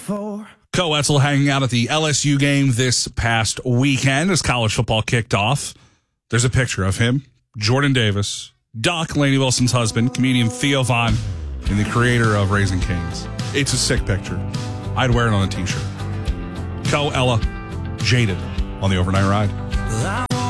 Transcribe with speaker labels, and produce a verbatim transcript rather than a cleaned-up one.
Speaker 1: For
Speaker 2: Co Etzel hanging out at the L S U game this past weekend as college football kicked off. There's a picture of him, Jordan Davis, Doc, Lainey Wilson's husband, comedian Theo Von, and the creator of Raising Cane's. It's a sick picture. I'd wear it on a t-shirt. Co, Ella, Jaded on the Overnight Ride.